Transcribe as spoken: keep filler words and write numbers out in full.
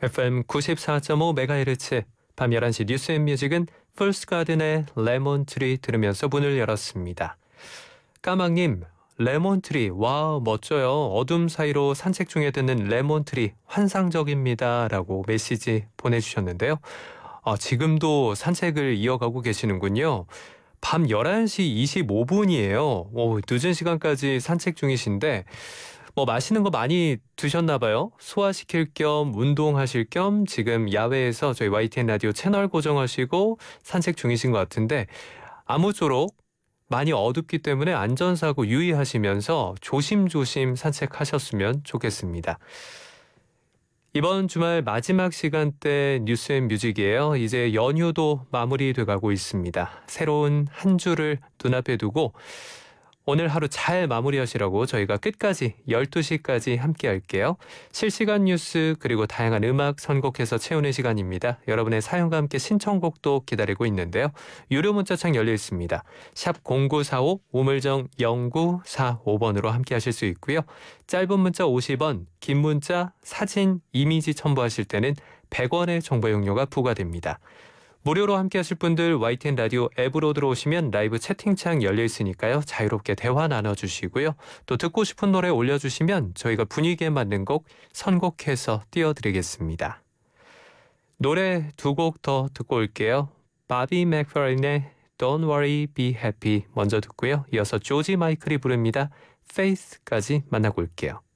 에프엠 구십사 점 오 메가헤르츠 밤 열한 시 뉴스 앤 뮤직은 풀스가든의 레몬트리 들으면서 문을 열었습니다. 까망님, 레몬트리, 와 멋져요. 어둠 사이로 산책 중에 듣는 레몬트리 환상적입니다. 라고 메시지 보내주셨는데요. 아, 지금도 산책을 이어가고 계시는군요. 밤 열한 시 이십오 분이에요. 오, 늦은 시간까지 산책 중이신데 뭐 맛있는 거 많이 드셨나 봐요. 소화시킬 겸 운동하실 겸 지금 야외에서 저희 와이티엔 라디오 채널 고정하시고 산책 중이신 것 같은데 아무쪼록 많이 어둡기 때문에 안전사고 유의하시면서 조심조심 산책하셨으면 좋겠습니다. 이번 주말 마지막 시간대 뉴스 앤 뮤직이에요. 이제 연휴도 마무리돼가고 있습니다. 새로운 한 주를 눈앞에 두고 오늘 하루 잘 마무리하시라고 저희가 끝까지 열두 시까지 함께 할게요. 실시간 뉴스 그리고 다양한 음악 선곡해서 채우는 시간입니다. 여러분의 사연과 함께 신청곡도 기다리고 있는데요. 유료 문자창 열려 있습니다. 샵 공구사오 우물정 영구사오 번으로 함께 하실 수 있고요. 짧은 문자 오십 원, 긴 문자, 사진, 이미지 첨부하실 때는 백 원의 정보 이용료가 부과됩니다. 무료로 함께 하실 분들 와이티엔 라디오 앱으로 들어오시면 라이브 채팅창 열려 있으니까요. 자유롭게 대화 나눠주시고요. 또 듣고 싶은 노래 올려주시면 저희가 분위기에 맞는 곡 선곡해서 띄워드리겠습니다. 노래 두 곡 더 듣고 올게요. 바비 맥퍼린의 Don't Worry Be Happy 먼저 듣고요. 이어서 조지 마이클이 부릅니다. Faith까지 만나고 올게요.